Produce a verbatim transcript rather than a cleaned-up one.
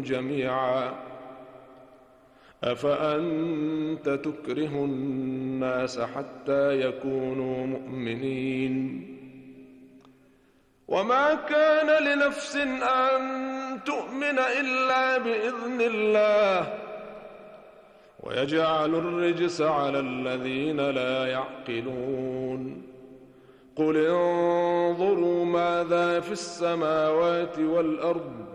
جميعا أفأنت تكره الناس حتى يكونوا مؤمنين وما كان لنفس أن تؤمن إلا بإذن الله ويجعل الرجس على الذين لا يعقلون قل انظروا ماذا في السماوات والأرض